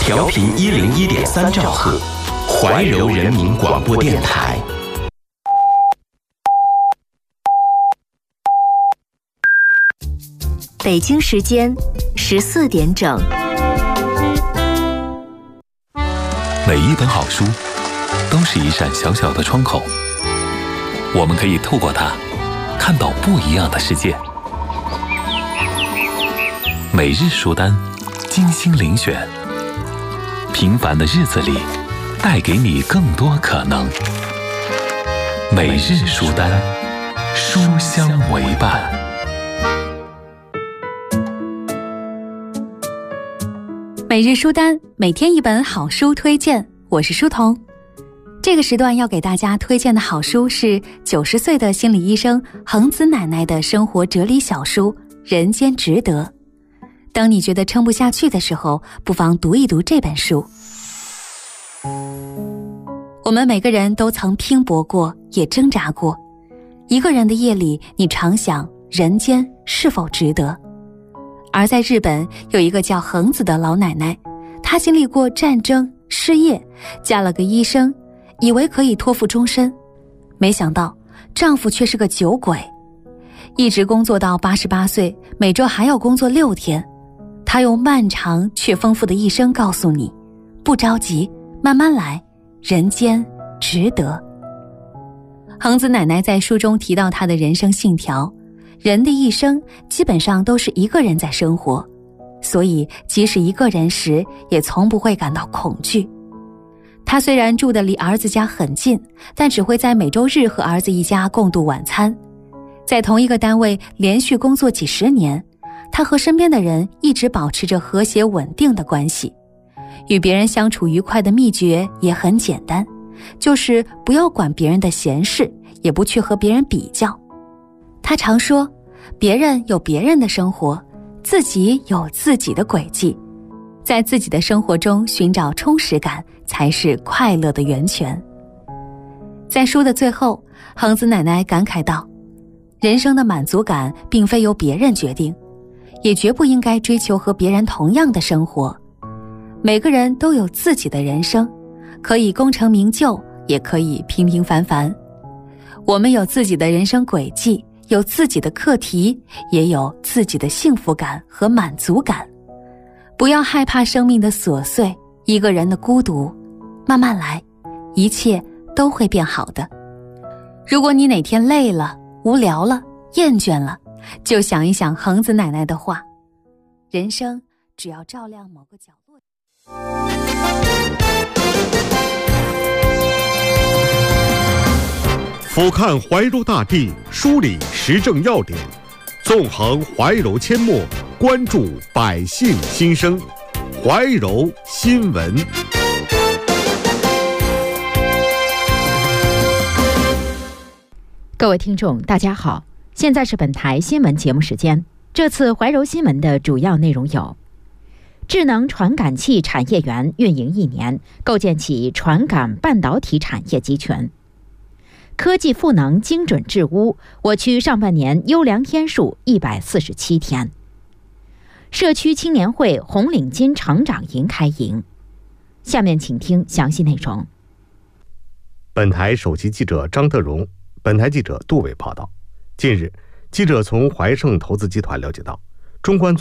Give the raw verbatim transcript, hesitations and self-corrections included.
调频一零一点三兆赫，怀柔人民广播电台。 北京时间十四点整。 每一本好书都是一扇小小的窗口，我们可以透过它看到不一样的世界。每日书单，精心遴选，平凡的日子里带给你更多可能。每日书单，书香为伴。 每日书单，每天一本好书推荐，我是书童。这个时段要给大家推荐的好书是九十岁的心理医生恒子奶奶的生活哲理小书《人间值得》。当你觉得撑不下去的时候，不妨读一读这本书。我们每个人都曾拼搏过，也挣扎过。一个人的夜里，你常想人间是否值得？而在日本，有一个叫恒子的老奶奶，她经历过战争、失业，嫁了个医生，以为可以托付终身，没想到丈夫却是个酒鬼，一直工作到八十八岁，每周还要工作六天。她用漫长却丰富的一生告诉你，不着急，慢慢来，人间值得。恒子奶奶在书中提到她的人生信条，人的一生基本上都是一个人在生活，所以即使一个人时，也从不会感到恐惧。他虽然住得离儿子家很近，但只会在每周日和儿子一家共度晚餐。在同一个单位连续工作几十年，他和身边的人一直保持着和谐稳定的关系。与别人相处愉快的秘诀也很简单，就是不要管别人的闲事，也不去和别人比较。他常说，别人有别人的生活，自己有自己的轨迹，在自己的生活中寻找充实感，才是快乐的源泉。在书的最后，恒子奶奶感慨道，人生的满足感并非由别人决定，也绝不应该追求和别人同样的生活。每个人都有自己的人生，可以功成名就，也可以平平凡凡。我们有自己的人生轨迹，有自己的课题，也有自己的幸福感和满足感。不要害怕生命的琐碎，一个人的孤独，慢慢来，一切都会变好的。如果你哪天累了、无聊了、厌倦了，就想一想恒子奶奶的话，人生只要照亮某个角落。 俯瞰怀柔大地，梳理时政要点，纵横怀柔阡陌，关注百姓心声。怀柔新闻。 各位听众大家好，现在是本台新闻节目时间。这次怀柔新闻的主要内容有：智能传感器产业园运营一年，构建起传感半导体产业集群；科技赋能精准治污，我区上半年优良天数一百四十七天；社区青年会红领巾成长营开营。下面请听详细内容。 本台首席记者张德荣，本台记者杜伟报道。近日，记者从怀盛投资集团了解到，中关